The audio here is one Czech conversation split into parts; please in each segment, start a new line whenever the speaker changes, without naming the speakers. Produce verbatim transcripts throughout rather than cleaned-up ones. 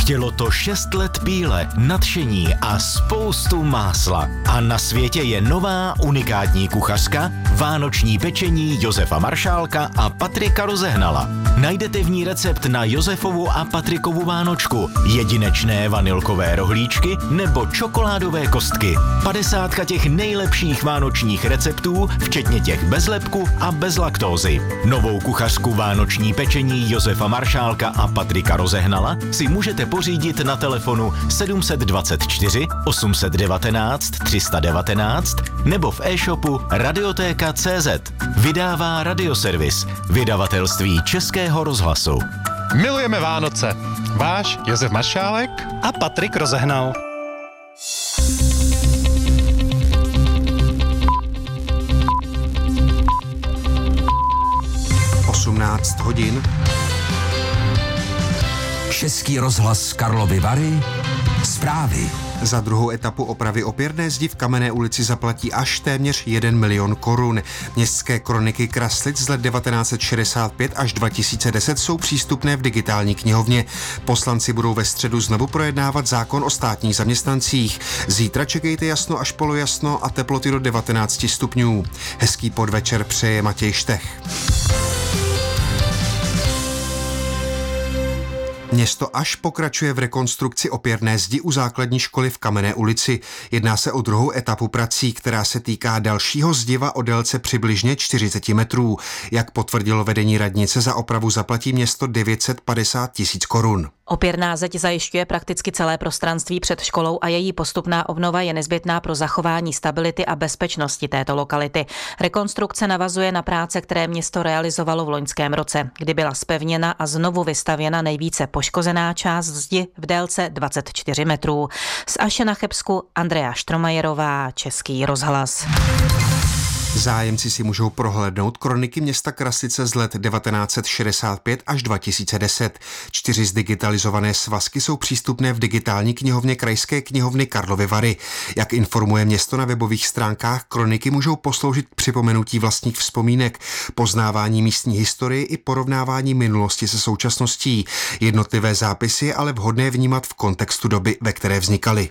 Chtělo to šest let píle, nadšení a spoustu másla. A na světě je nová unikátní kuchařka, vánoční pečení Josefa Maršálka a Patrika Rozehnala. Najdete v ní recept na Josefovu a Patrikovu vánočku, jedinečné vanilkové rohlíčky nebo čokoládové kostky. Padesátka těch nejlepších vánočních receptů, včetně těch bez lepku a bez laktózy. Novou kuchařku vánoční pečení Josefa Maršálka a Patrika Rozehnala si můžete pořídit na telefonu sedm dvacet čtyři osm set devatenáct tři sta devatenáct nebo v e-shopu radiotéka tečka cé zet. Vydává Radioservis, vydavatelství Českého rozhlasu.
Milujeme Vánoce. Váš Josef Maršálek
a Patrik Rozehnal.
osmnáct hodin.
Český rozhlas Karlovy Vary. Zprávy.
Za druhou etapu opravy opěrné zdi v Kamenné ulici zaplatí až téměř jeden milion korun. Městské kroniky Kraslic z let devatenáct set šedesát pět až dva tisíce deset jsou přístupné v digitální knihovně. Poslanci budou ve středu znovu projednávat zákon o státních zaměstnancích. Zítra čekejte jasno až polojasno a teploty do devatenáct stupňů. Hezký podvečer přeje Matěj Štech. Město Aš pokračuje v rekonstrukci opěrné zdi u základní školy v Kamenné ulici. Jedná se o druhou etapu prací, která se týká dalšího zdiva o délce přibližně čtyřicet metrů. Jak potvrdilo vedení radnice, za opravu zaplatí město devět set padesát tisíc korun.
Opěrná zeď zajišťuje prakticky celé prostranství před školou a její postupná obnova je nezbytná pro zachování stability a bezpečnosti této lokality. Rekonstrukce navazuje na práce, které město realizovalo v loňském roce, kdy byla zpevněna a znovu vystavěna nejvíce poškozená část zdi v délce dvacet čtyři metrů. Z Aše na Chebsku Andrea Štromajerová, Český rozhlas.
Zájemci si můžou prohlédnout kroniky města Kraslice z let devatenáct set šedesát pět až dva tisíce deset. Čtyři zdigitalizované svazky jsou přístupné v digitální knihovně Krajské knihovny Karlovy Vary. Jak informuje město na webových stránkách, kroniky můžou posloužit k připomenutí vlastních vzpomínek, poznávání místní historie i porovnávání minulosti se současností. Jednotlivé zápisy je ale vhodné vnímat v kontextu doby, ve které vznikaly.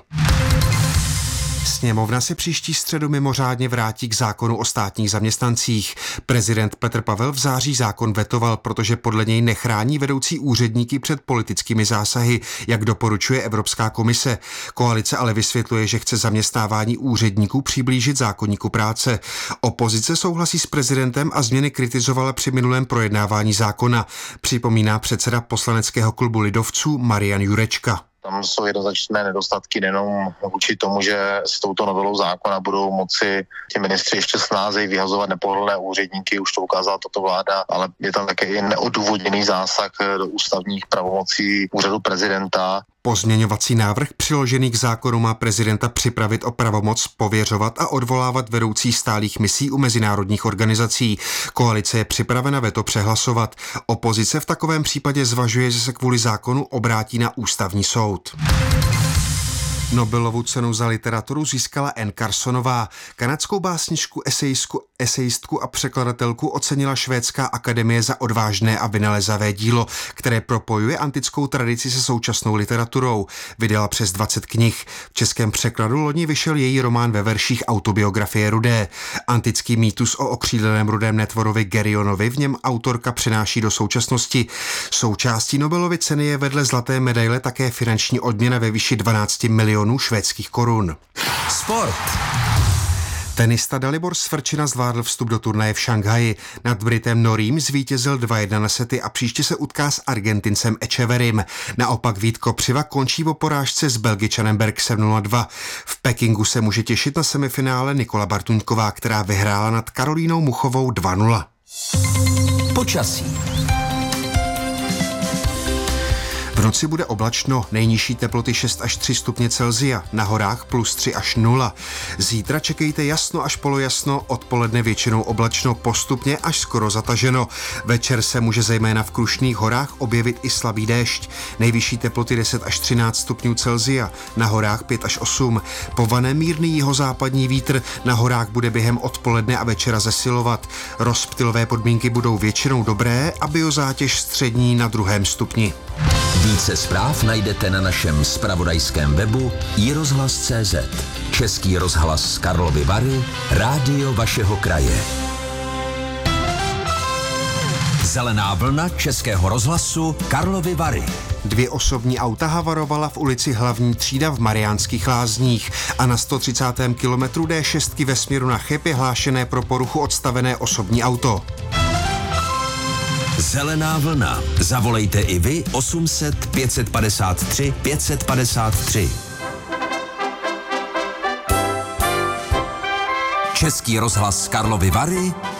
Sněmovna se příští středu mimořádně vrátí k zákonu o státních zaměstnancích. Prezident Petr Pavel v září zákon vetoval, protože podle něj nechrání vedoucí úředníky před politickými zásahy, jak doporučuje Evropská komise. Koalice ale vysvětluje, že chce zaměstnávání úředníků přiblížit zákoníku práce. Opozice souhlasí s prezidentem a změny kritizovala při minulém projednávání zákona, připomíná předseda poslaneckého klubu lidovců Marian Jurečka.
Tam jsou jednoznačné nedostatky nejenom vůči tomu, že s touto novelou zákona budou moci ti ministři ještě snázeji vyhazovat nepohodlné úředníky, už to ukázala tato vláda, ale je tam také i neodůvodněný zásah do ústavních pravomocí úřadu prezidenta.
Pozměňovací návrh přiložený k zákonu má prezidenta připravit o pravomoc pověřovat a odvolávat vedoucí stálých misí u mezinárodních organizací. Koalice je připravena veto přehlasovat. Opozice v takovém případě zvažuje, že se kvůli zákonu obrátí na ústavní soud. Nobelovu cenu za literaturu získala Anne Carsonová. Kanadskou básničku, esejistku, esejistku a překladatelku ocenila Švédská akademie za odvážné a vynalézavé dílo, které propojuje antickou tradici se současnou literaturou. Vydala přes dvacet knih. V českém překladu loni vyšel její román ve verších Autobiografie rudé. Antický mýtus o okřídleném rudém netvorovi Gerionovi v něm autorka přináší do současnosti. Součástí Nobelovy ceny je vedle zlaté medaile také finanční odměna ve výši dvanáct milionů švédských korun.
Sport.
Tenista Dalibor Svrčina zvládl vstup do turnaje v Šanghaji. Nad Britem Norím zvítězil dva jedna na sety a příště se utká s Argentincem Echeverrym. Naopak Vít Kopřiva končí po porážce s Belgičanem Bergsem nula dva. V Pekingu se může těšit na semifinále Nikola Bartuňková, která vyhrála nad Karolínou Muchovou dva nula.
Počasí.
V noci bude oblačno, nejnižší teploty šest až tři stupně Celsia, na horách plus tři až nula. Zítra čekejte jasno až polojasno, odpoledne většinou oblačno, postupně až skoro zataženo. Večer se může zejména v Krušných horách objevit i slabý déšť. Nejvyšší teploty deset až třináct stupňů Celsia, na horách pět až osm. Povane mírný jihozápadní vítr, na horách bude během odpoledne a večera zesilovat. Rozptylové podmínky budou většinou dobré a biozátěž střední na druhém stupni.
Více zpráv najdete na našem zpravodajském webu i rozhlas tečka cé zet. Český rozhlas Karlovy Vary, rádio vašeho kraje. Zelená vlna Českého rozhlasu Karlovy Vary.
Dvě osobní auta havarovala v ulici Hlavní třída v Mariánských Lázních a na sto třicátém kilometru dé šest ve směru na Cheb je hlášené pro poruchu odstavené osobní auto.
Zelená vlna. Zavolejte i vy osm set pět padesát tři pět padesát tři. Český rozhlas Karlovy Vary,